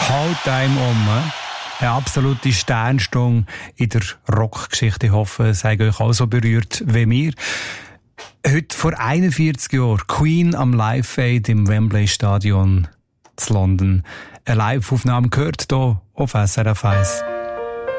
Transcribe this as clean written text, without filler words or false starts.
Haut einem eine absolute Sternstunde in der Rockgeschichte. Ich hoffe, es hat euch auch so berührt wie mir. Heute vor 41 Jahren Queen am Live-Aid im Wembley Stadion zu London. Eine Live-Aufnahme gehört hier auf SRF 1.